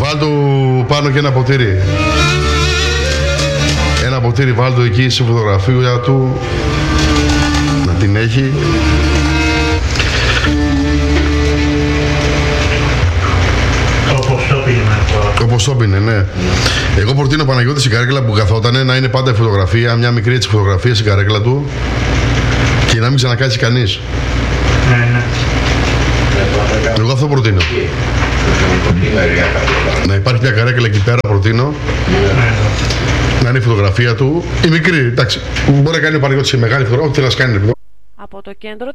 Βάλτου πάνω και ένα ποτήρι. Ένα ποτήρι βάλτου εκεί στη φωτογραφία του. Να την έχει. Όπως το πίνε, ναι. Εγώ προτείνω Παναγιώτη στην καρέκλα που καθότανε να είναι πάντα η φωτογραφία, μια μικρή έτσι φωτογραφία στην καρέκλα του και να μην ξανακάτσει κανείς. Ναι. Εγώ αυτό προτείνω. Να υπάρχει μια καρέκλα εκεί πέρα, προτείνω. Να είναι η φωτογραφία του. Η μικρή, εντάξει. Μπορεί να κάνει ο Παναγιώτης η μεγάλη φωτογραφία, ό,τι θέλει να κάνει. Από το κέντρο